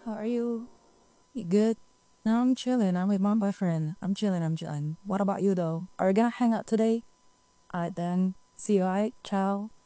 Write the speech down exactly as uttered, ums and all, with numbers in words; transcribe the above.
How are you? You good? No, I'm chilling. I'm with my boyfriend. I'm chilling. I'm chilling. What about you though? Are we gonna hang out today? Alright then. See you. Alright. Ciao.